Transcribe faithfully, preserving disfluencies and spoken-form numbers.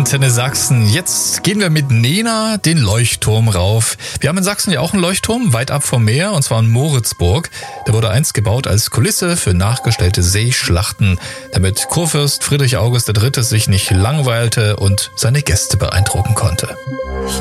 Antenne Sachsen. Jetzt gehen wir mit Nena den Leuchtturm rauf. Wir haben in Sachsen ja auch einen Leuchtturm, weit ab vom Meer, und zwar in Moritzburg. Der wurde einst gebaut als Kulisse für nachgestellte Seeschlachten, damit Kurfürst Friedrich August der Dritte sich nicht langweilte und seine Gäste beeindrucken konnte.